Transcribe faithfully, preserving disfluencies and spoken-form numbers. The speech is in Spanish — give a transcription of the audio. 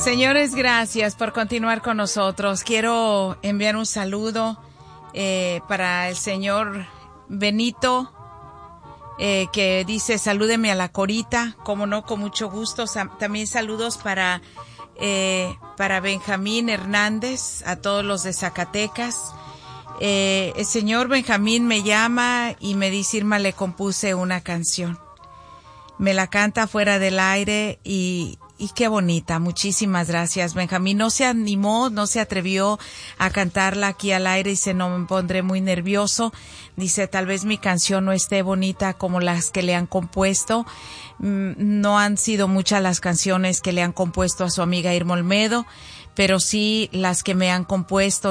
Señores, gracias por continuar con nosotros. Quiero enviar un saludo eh, para el señor Benito, eh, que dice, salúdeme a la Corita, como no, con mucho gusto. Sa- también saludos para, eh, para Benjamín Hernández, a todos los de Zacatecas. Eh, el señor Benjamín me llama y me dice, Irma, le compuse una canción. Me la canta fuera del aire y, y qué bonita. Muchísimas gracias, Benjamín. No se animó, no se atrevió a cantarla aquí al aire. Dice, no, me pondré muy nervioso. Dice, tal vez mi canción no esté bonita como las que le han compuesto. No han sido muchas las canciones que le han compuesto a su amiga Irma Olmedo, pero sí las que me han compuesto